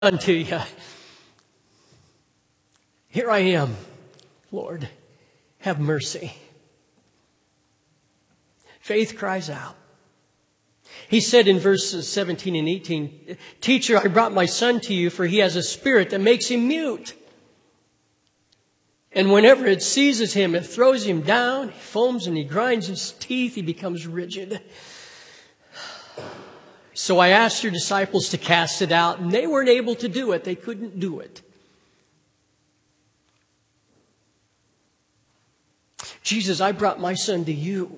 unto you. Here I am, Lord, have mercy. Faith cries out. He said in verses 17 and 18, Teacher, I brought my son to you, for he has a spirit that makes him mute. And whenever it seizes him, it throws him down, he foams and he grinds his teeth, he becomes rigid. So I asked your disciples to cast it out, and they weren't able to do it. They couldn't do it. Jesus, I brought my son to you.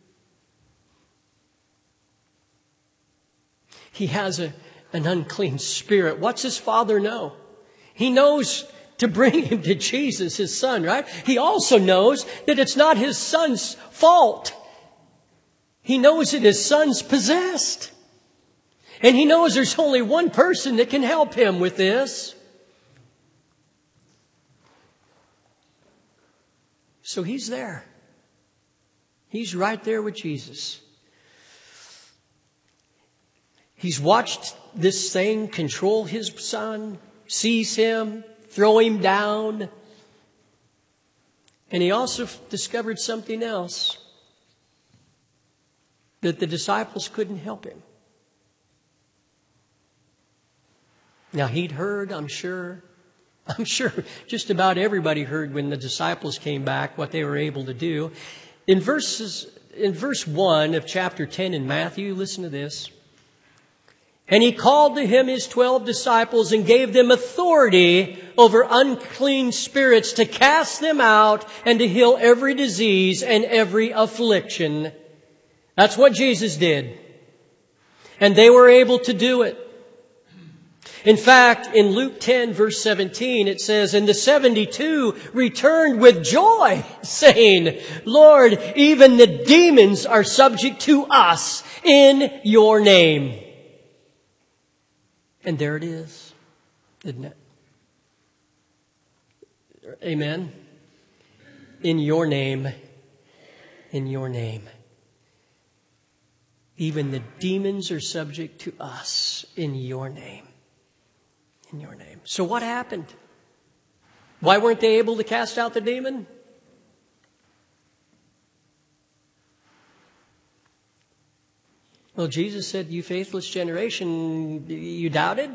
He has an unclean spirit. What's his father know? He knows to bring him to Jesus, his son, right? He also knows that it's not his son's fault. He knows that his son's possessed. And he knows there's only one person that can help him with this. So he's there. He's right there with Jesus. He's watched this thing control his son, seize him, throw him down. And he also discovered something else, that the disciples couldn't help him. Now, he'd heard, I'm sure just about everybody heard when the disciples came back what they were able to do. In verse 1 of chapter 10 in Matthew, listen to this. And he called to him his 12 disciples and gave them authority over unclean spirits to cast them out and to heal every disease and every affliction. That's what Jesus did. And they were able to do it. In fact, in Luke 10, verse 17, it says, And the 72 returned with joy, saying, Lord, even the demons are subject to us in your name. And there it is, isn't it? Amen. In your name. In your name. Even the demons are subject to us in your name. In your name. So what happened? Why weren't they able to cast out the demon? Well, Jesus said, you faithless generation, you doubted?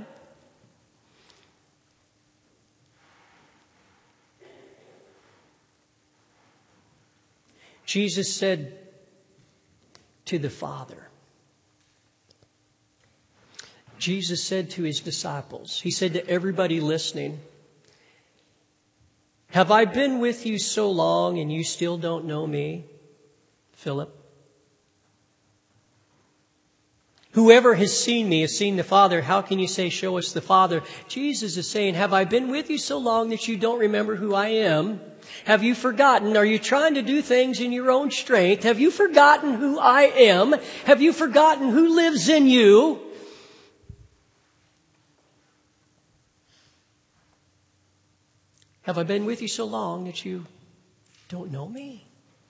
Jesus said to the Father, Jesus said to his disciples, he said to everybody listening, Have I been with you so long and you still don't know me, Philip? Whoever has seen me has seen the Father. How can you say, show us the Father? Jesus is saying, have I been with you so long that you don't remember who I am? Have you forgotten? Are you trying to do things in your own strength? Have you forgotten who I am? Have you forgotten who lives in you? Have I been with you so long that you don't know me?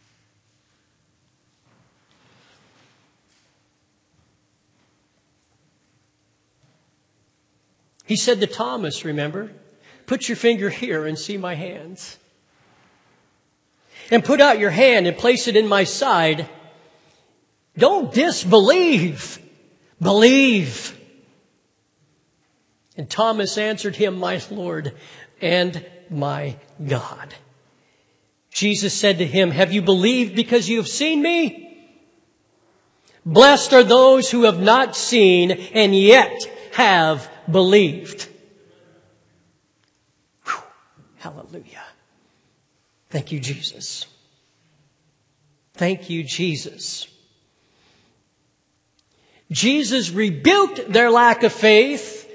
He said to Thomas, remember, put your finger here and see my hands. And put out your hand and place it in my side. Don't disbelieve. Believe. And Thomas answered him, my Lord and my God. Jesus said to him, have you believed because you have seen me? Blessed are those who have not seen and yet have believed. Whew. Hallelujah. Thank you, Jesus. Thank you, Jesus. Jesus rebuked their lack of faith,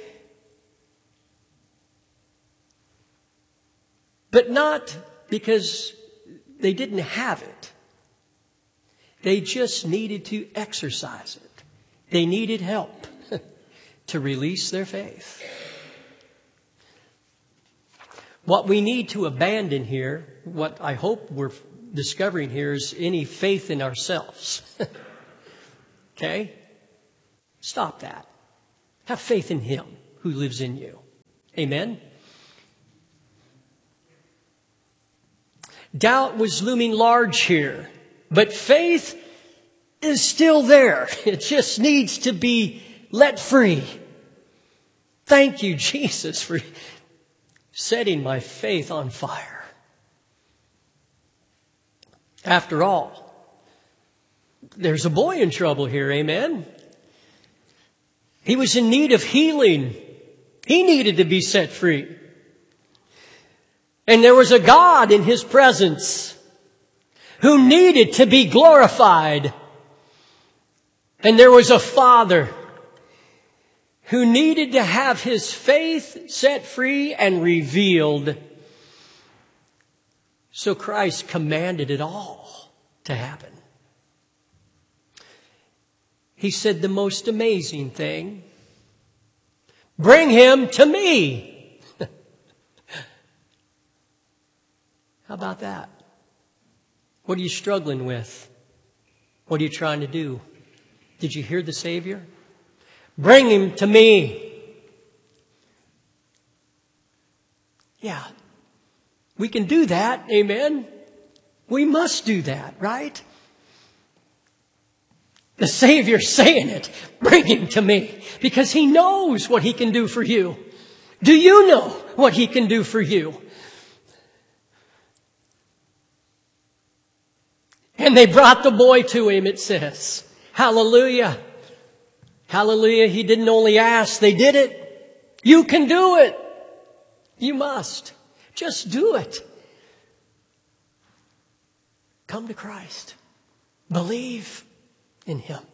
but not because they didn't have it. They just needed to exercise it. They needed help to release their faith. What we need to abandon here, what I hope we're discovering here, is any faith in ourselves. Okay? Stop that. Have faith in Him who lives in you. Amen? Doubt was looming large here, but faith is still there. It just needs to be let free. Thank you, Jesus, for setting my faith on fire. After all, there's a boy in trouble here, amen? He was in need of healing. He needed to be set free. And there was a God in his presence who needed to be glorified. And there was a Father who needed to have his faith set free and revealed. So Christ commanded it all to happen. He said the most amazing thing: bring him to me. How about that? What are you struggling with? What are you trying to do? Did you hear the Savior? Bring him to me. Yeah, we can do that. Amen. We must do that, right? The Savior's saying it. Bring him to me. Because he knows what he can do for you. Do you know what he can do for you? And they brought the boy to him, it says. Hallelujah. Hallelujah. He didn't only ask, they did it. You can do it. You must. Just do it. Come to Christ. Believe in him.